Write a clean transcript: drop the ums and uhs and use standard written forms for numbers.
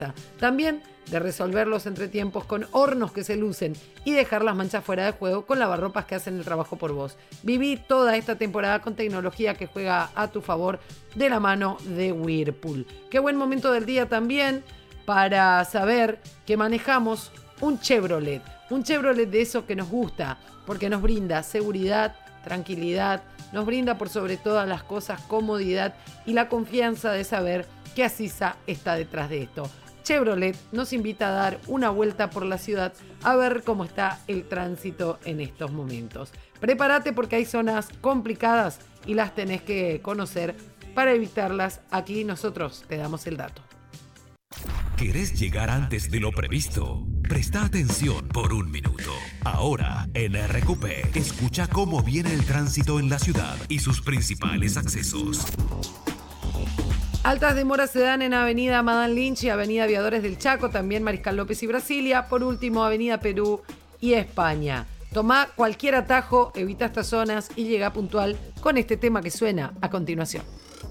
También de resolver los entretiempos con hornos que se lucen y dejar las manchas fuera de juego con lavarropas que hacen el trabajo por vos. Viví toda esta temporada con tecnología que juega a tu favor de la mano de Whirlpool. Qué buen momento del día también para saber que manejamos un Chevrolet de eso que nos gusta, porque nos brinda seguridad, tranquilidad, nos brinda por sobre todas las cosas comodidad y la confianza de saber que Asisa está detrás de esto. Chevrolet nos invita a dar una vuelta por la ciudad a ver cómo está el tránsito en estos momentos. Prepárate porque hay zonas complicadas y las tenés que conocer. Para evitarlas, aquí nosotros te damos el dato. ¿Querés llegar antes de lo previsto? Presta atención por un minuto. Ahora, en RQP, escucha cómo viene el tránsito en la ciudad y sus principales accesos. Altas demoras se dan en Avenida Madame Lynch y Avenida Aviadores del Chaco, también Mariscal López y Brasilia. Por último, Avenida Perú y España. Tomá cualquier atajo, evita estas zonas y llega puntual con este tema que suena a continuación.